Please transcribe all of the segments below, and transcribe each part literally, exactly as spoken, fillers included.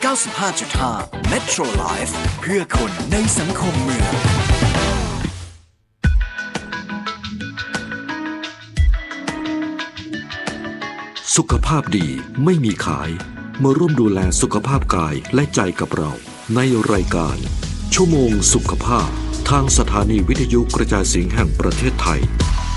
ก้าสิบห้าจุดห้า Metro Life เพื่อคนในสังคมเมืองสุขภาพดีไม่มีขายมาร่วมดูแลสุขภาพกายและใจกับเราในรายการชั่วโมงสุขภาพทางสถานีวิทยุกระจายเสียงแห่งประเทศไทย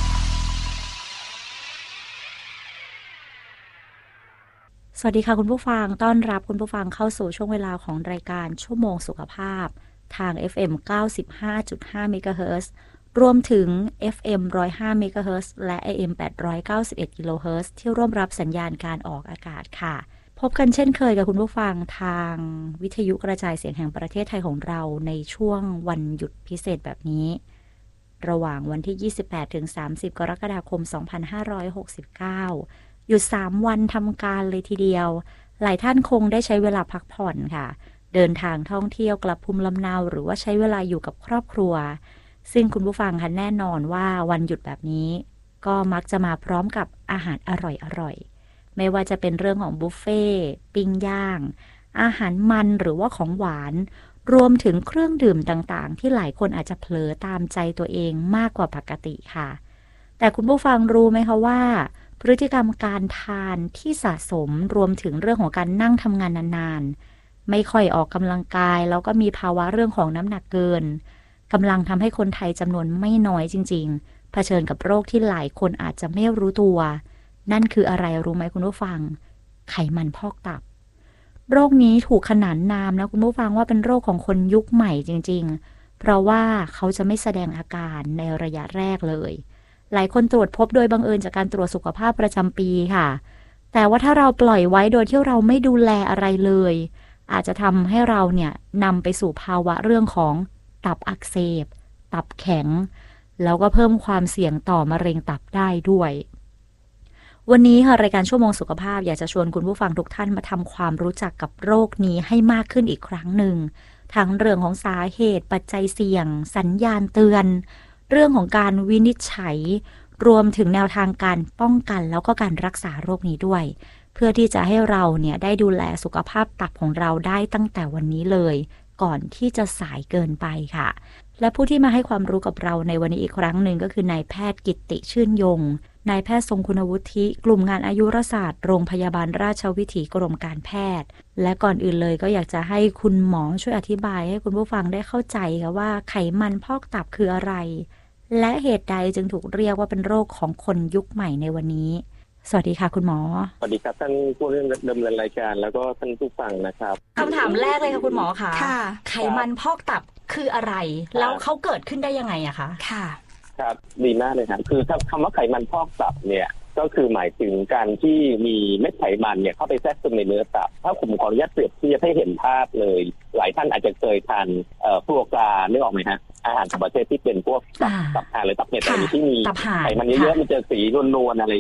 สวัสดีค่ะคุณผู้ฟังต้อนรับคุณผู้ฟังเข้าสู่ช่วงเวลาของรายการชั่วโมงสุขภาพทาง เอฟ เอ็ม เก้าสิบห้าจุดห้า เมกะเฮิรตซ์รวมถึง เอฟ เอ็ม หนึ่งร้อยห้า เมกะเฮิรตซ์และ เอ เอ็ม แปดร้อยเก้าสิบเอ็ด กิโลเฮิรตซ์ที่ร่วมรับสัญญาณการออกอากาศค่ะพบกันเช่นเคยกับคุณผู้ฟังทางวิทยุกระจายเสียงแห่งประเทศไทยของเราในช่วงวันหยุดพิเศษแบบนี้ระหว่างวันที่ ยี่สิบแปดถึงสามสิบ กรกฎาคม สองพันห้าร้อยหกสิบเก้า หยุดสามวันทำการเลยทีเดียวหลายท่านคงได้ใช้เวลาพักผ่อนค่ะเดินทางท่องเที่ยวกลับภูมิลำเนาหรือว่าใช้เวลาอยู่กับครอบครัวซึ่งคุณผู้ฟังคะแน่นอนว่าวันหยุดแบบนี้ก็มักจะมาพร้อมกับอาหารอร่อยๆไม่ว่าจะเป็นเรื่องของบุฟเฟ่ต์ปิ้งย่างอาหารมันหรือว่าของหวานรวมถึงเครื่องดื่มต่างๆที่หลายคนอาจจะเผลอตามใจตัวเองมากกว่าปกติค่ะแต่คุณผู้ฟังรู้ไหมคะว่าพฤติกรรมการทานที่สะสมรวมถึงเรื่องของการนั่งทำงานนานๆไม่ค่อยออกกำลังกายแล้วก็มีภาวะเรื่องของน้ำหนักเกินกำลังทำให้คนไทยจำนวนไม่น้อยจริงๆเผชิญกับโรคที่หลายคนอาจจะไม่รู้ตัวนั่นคืออะไรรู้ไหมคุณผู้ฟังไขมันพอกตับโรคนี้ถูกขนานนามนะคุณผู้ฟังว่าเป็นโรคของคนยุคใหม่จริงๆเพราะว่าเขาจะไม่แสดงอาการในระยะแรกเลยหลายคนตรวจพบโดยบังเอิญจากการตรวจสุขภาพประจำปีค่ะแต่ว่าถ้าเราปล่อยไว้โดยที่เราไม่ดูแลอะไรเลยอาจจะทำให้เราเนี่ยนำไปสู่ภาวะเรื่องของตับอักเสบตับแข็งแล้วก็เพิ่มความเสี่ยงต่อมะเร็งตับได้ด้วยวันนี้ค่ะรายการชั่วโมงสุขภาพอยากจะชวนคุณผู้ฟังทุกท่านมาทำความรู้จักกับโรคนี้ให้มากขึ้นอีกครั้งหนึ่งทั้งเรื่องของสาเหตุปัจจัยเสี่ยงสัญญาณเตือนเรื่องของการวินิจฉัยรวมถึงแนวทางการป้องกันแล้วก็การรักษาโรคนี้ด้วยเพื่อที่จะให้เราเนี่ยได้ดูแลสุขภาพตับของเราได้ตั้งแต่วันนี้เลยก่อนที่จะสายเกินไปค่ะและผู้ที่มาให้ความรู้กับเราในวันนี้อีกครั้งหนึ่งก็คือนายแพทย์กิตติชื่นยงนายแพทย์ทรงคุณวุฒิกลุ่มงานอายุรศาสตร์โรงพยาบาลราชวิถีกรมการแพทย์และก่อนอื่นเลยก็อยากจะให้คุณหมอช่วยอธิบายให้คุณผู้ฟังได้เข้าใจค่ะว่าไขมันพอกตับคืออะไรและเหตุใดจึงถูกเรียกว่าเป็นโรคของคนยุคใหม่ในวันนี้สวัสดีค่ะคุณหมอสวัสดีครับท่านผู้ดำเนินรายการแล้วก็ท่านผู้ฟังนะครับคำถามแรกเลยค่ะคุณหมอค่ะไขมันพอกตับคืออะไรแล้วเขาเกิดขึ้นได้ยังไงอะคะค่ะครับดีมากเลยครับคือคำว่าไขมันพอกตับเนี่ยก็คือหมายถึงการที่มีเม็ดไขมันเนี่ยเข้าไปแทรกซึมในเนื้อตับถ้าผมขออนุญาตเปรียบเทียบให้เห็นภาพเลยหลายท่านอาจจะเคยทานเอ่อพวกปลานึกออกไหมฮะอาหารประเภทที่เป็นพวกตับตับห่านหรือตับเห็ดอะไรที่มีไขมันเยอะๆมันจะสีนวลๆอะไร